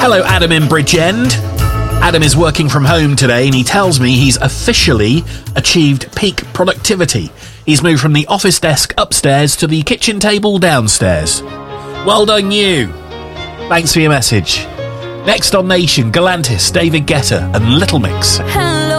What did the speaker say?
Hello, Adam in Bridgend. Adam is working from home today and he tells me he's officially achieved peak productivity. He's moved from the office desk upstairs to the kitchen table downstairs. Well done, you. Thanks for your message. Next on Nation, Galantis, David Guetta and Little Mix. Hello.